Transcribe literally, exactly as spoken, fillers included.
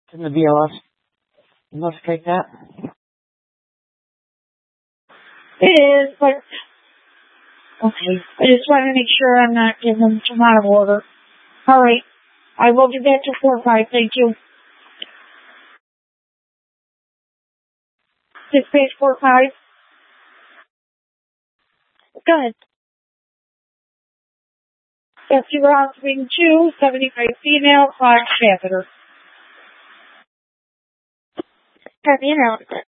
in the B L S. You must take that. It is, but okay. I just want to make sure I'm not giving them too out of order. All right. I will give that to four five. Thank you. This page four five. Go ahead. F two rounds being two, seventy-five female, five catheter. Copy and out.